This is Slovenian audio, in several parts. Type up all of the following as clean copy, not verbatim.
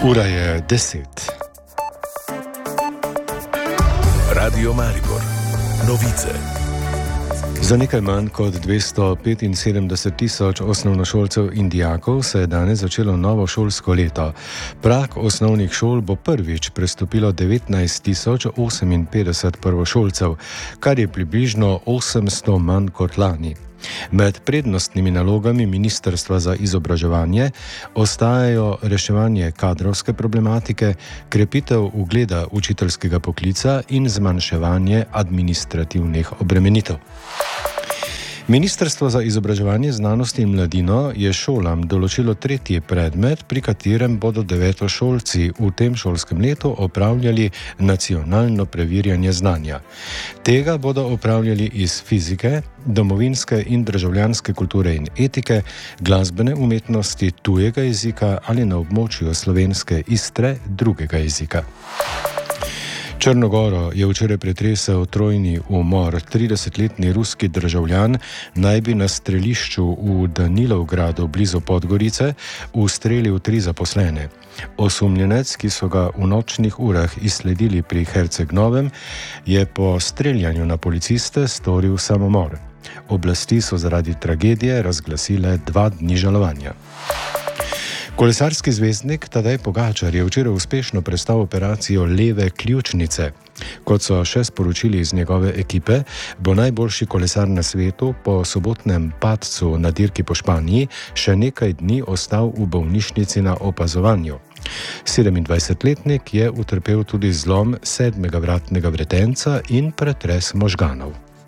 Ura je 10. Radio Maribor. Novice. Za nekaj manj kot 275.000 osnovnošolcev in dijakov se je danes začelo novo šolsko leto. Prag osnovnih šol bo prvič prestopilo 19.058 prvošolcev, kar je približno 800 manj kot lani. Med prednostnimi nalogami Ministrstva za izobraževanje ostajajo reševanje kadrovske problematike, krepitev ugleda učiteljskega poklica in zmanjševanje administrativnih obremenitev. Ministrstvo za izobraževanje, znanost in mladino je šolam določilo tretji predmet, pri katerem bodo devetošolci v tem šolskem letu opravljali nacionalno preverjanje znanja. Tega bodo opravljali iz fizike, domovinske in državljanske kulture in etike, glasbene umetnosti, tujega jezika ali na območju slovenske Istre drugega jezika. Črnogoro je včeraj pretresel trojni umor. 30-letni ruski državljan naj bi na strelišču v Danilovgradu blizu Podgorice ustrelil 3 zaposlene. Osumljenec, ki so ga v nočnih urah izsledili pri Herceg-Novem, je po streljanju na policiste storil samomor. Oblasti so zaradi tragedije razglasile 2 dni žalovanja. Kolesarski zvezdnik Tadej Pogačar je včeraj uspešno prestal operacijo leve ključnice. Kot so še sporočili iz njegove ekipe, bo najboljši kolesar na svetu po sobotnem padcu na dirki po Španiji še nekaj dni ostal v bolnišnici na opazovanju. 27-letnik je utrpel tudi zlom 7. vratnega vretenca in pretres možganov.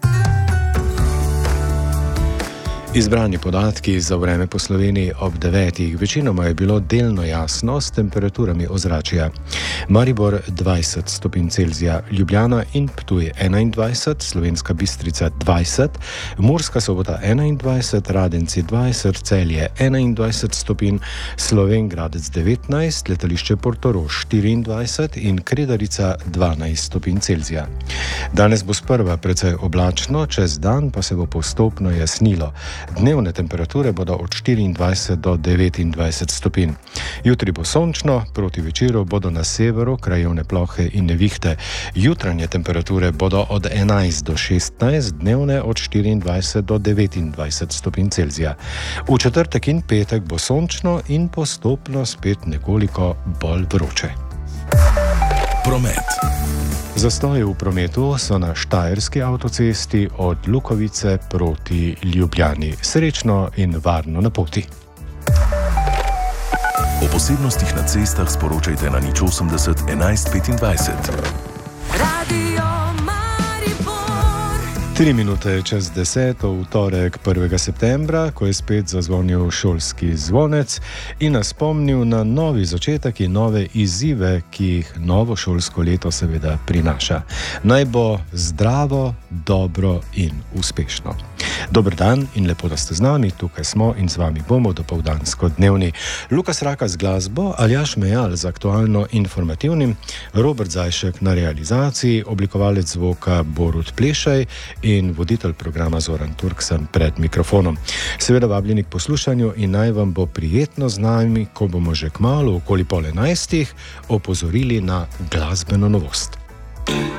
Izbrani podatki za vreme po Sloveniji ob 9. Večinoma je bilo delno jasno s temperaturami ozračja. Maribor 20 stopinj Celzija, Ljubljana in Ptuj 21, Slovenska Bistrica 20, Murska Sobota 21, Radenci 20, Celje 21 stopinj, Slovenj Gradec 19, letališče Portorož 24 in Kredarica 12 stopinj Celzija. Danes bo sprva precej oblačno, čez dan pa se bo postopno jasnilo. Dnevne temperature bodo od 24 do 29 stopinj. Jutri bo sončno, proti večeru bodo na severu krajevne plohe in nevihte. Jutranje temperature bodo od 11 do 16, dnevne od 24 do 29 stopinj Celzija. V četrtek in petek bo sončno in postopno spet nekoliko bolj vroče. Promet. Zastoji v prometu so na Štajerski avtocesti od Lukovice proti Ljubljani. Srečno in varno na poti. O posebnostih na cestah sporočajte na 080 11 25. Radio Maribor. 3 minute čez 10, v torek 1. septembra, ko je spet zazvonil šolski zvonec in nas spomnil na novi začetek in nove izzive, ki jih novo šolsko leto seveda prinaša. Naj bo zdravo, dobro in uspešno. Dober dan in lepo, da ste z nami, tukaj smo in z vami bomo dopoldansko dnevni. Lukas Raka z glasbo, Aljaž Mejal z aktualno informativnim, Robert Zajšek na realizaciji, oblikovalec zvoka Borut Plešaj in voditelj programa Zoran Turk sem pred mikrofonom. Seveda vabljeni k poslušanju in naj vam bo prijetno z nami, ko bomo že kmalu okoli 10:30 opozorili na glasbeno novost.